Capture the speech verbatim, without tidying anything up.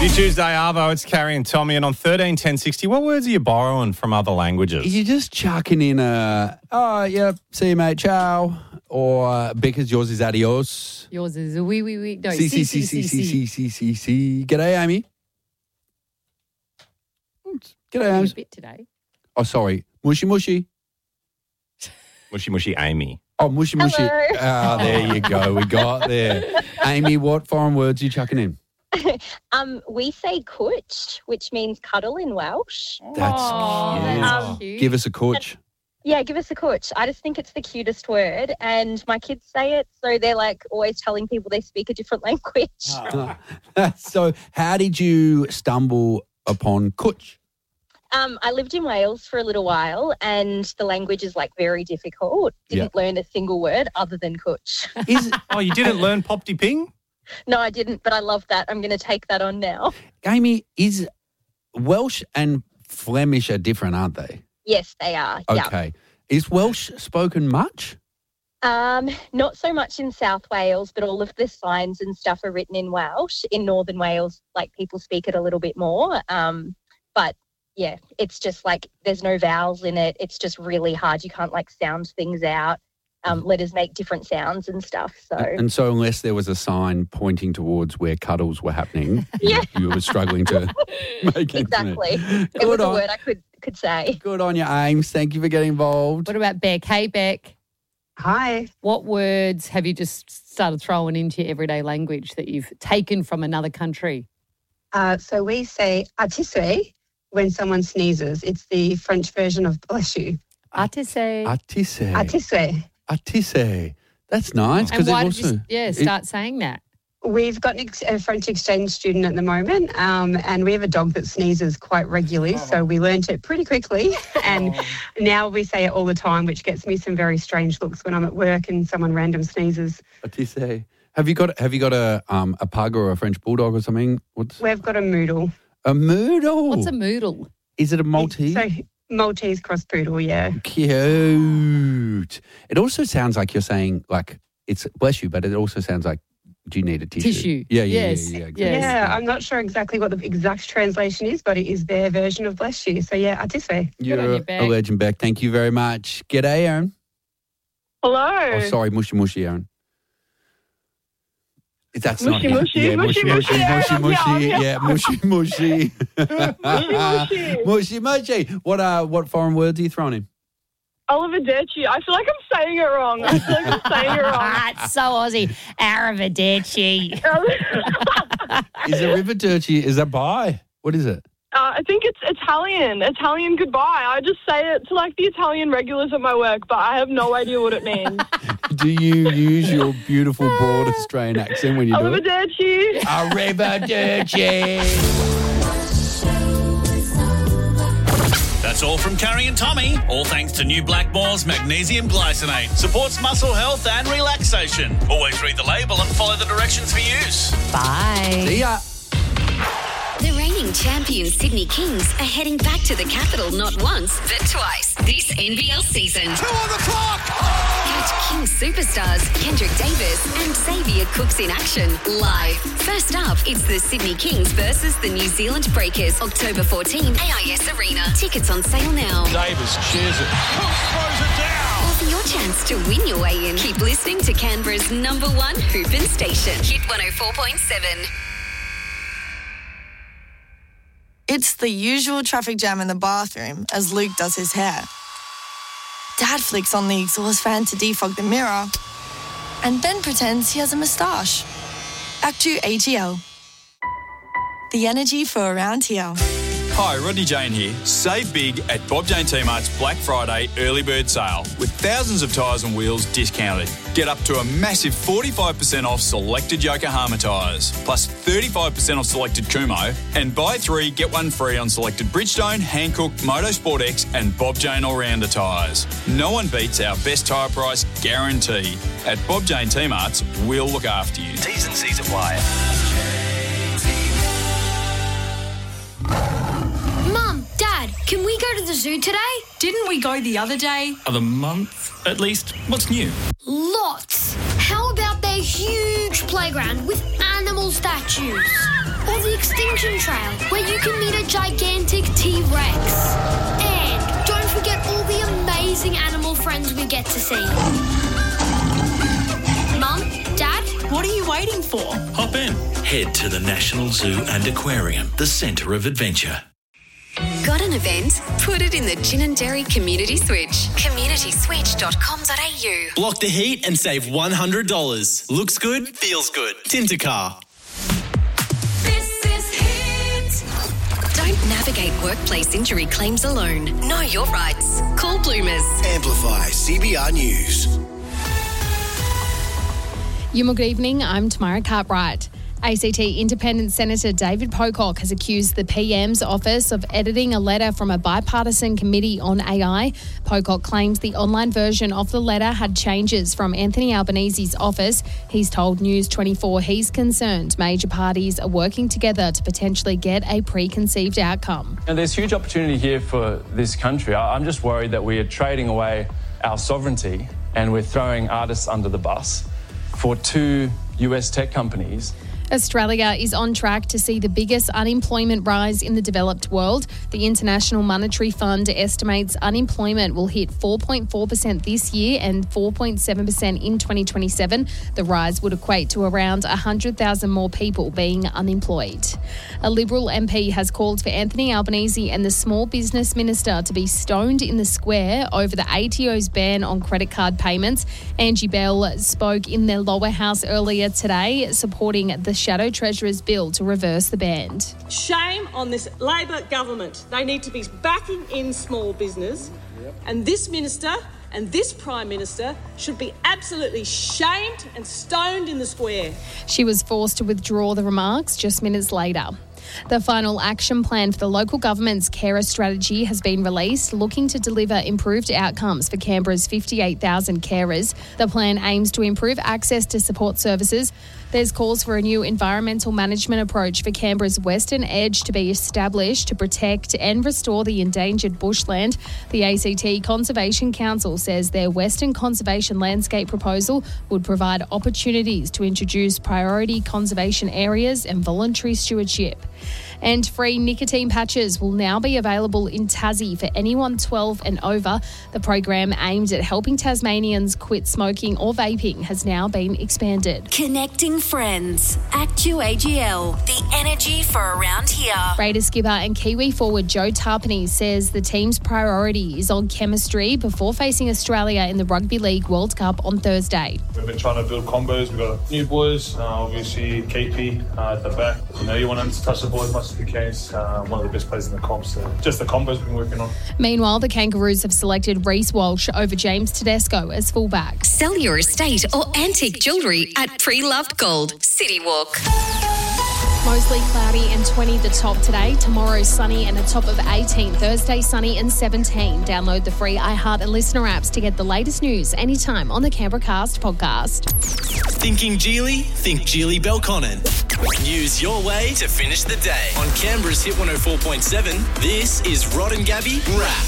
New Tuesday, Arvo, it's Carrie and Tommy, and on thirteen ten sixty, what words are you borrowing from other languages? You're just chucking in a, oh, yeah, see you, mate, ciao, or uh, because yours is adios. Yours is a wee, wee, wee. No, See, see, see, see, see, see, see, see, see, see. G'day, Amy. G'day, A Amy. bit today. Oh, sorry. Mushy, mushy. Mushy, mushy Amy. Oh, mushy, mushy. Hello. Ah, there you go. We got there. Amy, what foreign words are you chucking in? Um, we say cwtch, which means cuddle in Welsh. That's Oh, cute. that's Um, cute. Give us a coach. Yeah, give us a cwtch. I just think it's the cutest word, and my kids say it, so they're like always telling people they speak a different language. So how did you stumble upon coach? Um, I lived in Wales for a little while, and the language is like very difficult. Didn't learn a single word other than cwtch. Is Oh, you didn't learn Pop-de Ping? No, I didn't, but I love that. I'm going to take that on now. Amy, is Welsh and Flemish are different, aren't they? Yes, they are. Yeah. Okay. Is Welsh spoken much? Um, not so much in South Wales, but all of the signs and stuff are written in Welsh. In Northern Wales, like people speak it a little bit more. Um, but yeah, it's just like there's no vowels in it. It's just really hard. You can't like sound things out. Um, letters make different sounds and stuff. So And so unless there was a sign pointing towards where cuddles were happening, Yeah. you, you were struggling to make it. exactly, it Good was a on, word I could could say. good on you, Ames. Thank you for getting involved. What about Beck? Hey, Beck. Hi. What words have you just started throwing into your everyday language that you've taken from another country? Uh, so we say "atisue" when someone sneezes. It's the French version of "bless you." Artise. Artise. "Atisue." Artise. That's nice. And 'cause it why did also, you yeah, start saying that? We've got an ex- a French exchange student at the moment, um, and we have a dog that sneezes quite regularly, so we learnt it pretty quickly, and now we say it all the time, which gets me some very strange looks when I'm at work and someone random sneezes. Artise. Have you got Have you got a um a pug or a French bulldog or something? What's We've got a Moodle. a Moodle? What's a moodle? Is it a Maltese? So Maltese cross poodle, yeah. Cute. It also sounds like you're saying like it's bless you, but it also sounds like do you need a tissue? Tissue. Yeah, yeah, Yes. yeah, yeah, exactly. Yes. Yeah, I'm not sure exactly what the exact translation is, but it is their version of bless you. So yeah, "atisue." You're on you, a, Beck. a legend, Beck. Thank you very much. G'day, Aaron. Hello. Oh, sorry, mushy mushy, Aaron. That's Mushy, not mushy, yeah, mushy, mushy, mushy, mushy, mushy, yeah, yeah, mushy, mushy, mushy. mushy, mushy. What uh, what foreign words are you throwing in? Arrivederci. I feel like I'm saying it wrong. I feel like I'm saying it wrong. Ah, it's so Aussie. Arrivederci. Is it river dirty? Is that bye? What is it? Uh, I think it's Italian. Italian goodbye. I just say it to like the Italian regulars at my work, but I have no idea what it means. Do you use your beautiful broad Australian accent when you do it? Arrivederci. Arrivederci. That's all from Carrie and Tommy. All thanks to new Black Balls Magnesium Glycinate. Supports muscle health and relaxation. Always read the label and follow the directions for use. Bye. See ya. The reigning champions Sydney Kings are heading back to the capital not once, but twice this N B L season. Two on the clock! Catch Kings superstars Kendrick Davis and Xavier Cooks in action live. First up, it's the Sydney Kings versus the New Zealand Breakers, October fourteenth, A I S Arena. Tickets on sale now. Davis shares it. Cooks throws it down. Or for your chance to win your way in, keep listening to Canberra's number one hoopin' station, Hit one oh four point seven. It's the usual traffic jam in the bathroom as Luke does his hair. Dad flicks on the exhaust fan to defog the mirror and Ben pretends he has a moustache. Back to A T L. The energy for around here. Hi, Rodney Jane here. Save big at Bob Jane T-Mart's Black Friday early bird sale with thousands of tyres and wheels discounted. Get up to a massive forty-five percent off selected Yokohama tyres, plus thirty-five percent off selected Kumo, and buy three, get one free on selected Bridgestone, Hankook, Motorsport X and Bob Jane All-Rounder tyres. No one beats our best tyre price guarantee. At Bob Jane T-Mart's, we'll look after you. T's and C's apply. Mum, Dad, can we go to the zoo today? Didn't we go the other day? Of the month, at least. What's new? Lots. How about their huge playground with animal statues? or the Extinction Trail, where you can meet a gigantic T-Rex. And don't forget all the amazing animal friends we get to see. Mum, Dad, What are you waiting for? Hop in. Head to the National Zoo and Aquarium, the centre of adventure. Got an event? Put it in the Ginninderry Community Switch. community switch dot com dot a u. Block the heat and save one hundred dollars. Looks good, feels good. Tintercar. This is Hit. Don't navigate workplace injury claims alone. Know your rights. Call Bloomers. Amplify C B R News. You good evening, I'm Tamara Cartwright. A C T Independent Senator David Pocock has accused the P M's office of editing a letter from a bipartisan committee on A I. Pocock claims the online version of the letter had changes from Anthony Albanese's office. He's told News twenty-four he's concerned major parties are working together to potentially get a preconceived outcome. And there's huge opportunity here for this country. I'm just worried that we are trading away our sovereignty and we're throwing artists under the bus for two U S tech companies. Australia is on track to see the biggest unemployment rise in the developed world. The International Monetary Fund estimates unemployment will hit four point four percent this year and four point seven percent in twenty twenty-seven. The rise would equate to around one hundred thousand more people being unemployed. A Liberal M P has called for Anthony Albanese and the Small Business Minister to be stoned in the square over the A T O's ban on credit card payments. Angie Bell spoke in the lower house earlier today, supporting the Shadow Treasurer's bill to reverse the ban. Shame on this Labor government. They need to be backing in small business. Yep. And this minister and this Prime Minister should be absolutely shamed and stoned in the square. She was forced to withdraw the remarks just minutes later. The final action plan for the local government's carer strategy has been released, looking to deliver improved outcomes for Canberra's fifty-eight thousand carers. The plan aims to improve access to support services. There's calls for a new environmental management approach for Canberra's western edge to be established to protect and restore the endangered bushland. The A C T Conservation Council says their Western Conservation Landscape proposal would provide opportunities to introduce priority conservation areas and voluntary stewardship. And free nicotine patches will now be available in Tassie for anyone twelve and over. The program aimed at helping Tasmanians quit smoking or vaping has now been expanded. Connecting friends. Actu A G L. The energy for around here. Raiders skipper and Kiwi forward Joe Tarpany says the team's priority is on chemistry before facing Australia in the Rugby League World Cup on Thursday. We've been trying to build combos. We've got new boys, uh, obviously K P uh, at the back. You know, you want them to touch the ball as much as we can. Uh, one of the best players in the comp. So just the combos we've been working on. Meanwhile, the Kangaroos have selected Reece Walsh over James Tedesco as fullback. Sell your estate or antique jewellery at Pre-Loved Gold. City Walk. Mostly cloudy and twenty the top today. Tomorrow sunny and a top of eighteen. Thursday sunny and seventeen. Download the free iHeart and Listener apps to get the latest news anytime on the Canberra Cast podcast. Thinking Geely? Think Geely Belconnen. News your way to finish the day. On Canberra's Hit one oh four point seven, this is Rod and Gabby Rap.